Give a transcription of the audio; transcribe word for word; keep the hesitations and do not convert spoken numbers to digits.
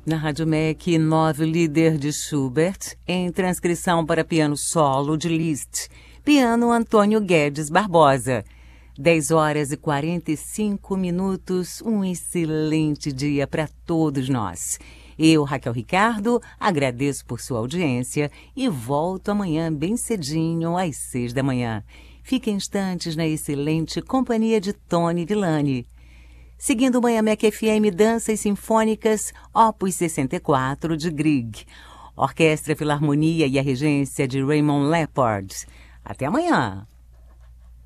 Na Rádio M E C, nove Líder de Schubert, em transcrição para piano solo de Liszt, piano Antônio Guedes Barbosa. dez horas e quarenta e cinco minutos, um excelente dia para todos nós. Eu, Raquel Ricardo, agradeço por sua audiência e volto amanhã bem cedinho, às seis da manhã. Fique instantes na excelente companhia de Tony Villani. Seguindo o Manhã M E C F M Danças Sinfônicas, Opus sessenta e quatro, de Grieg. Orquestra Filarmonia e a regência de Raymond Leppard. Até amanhã!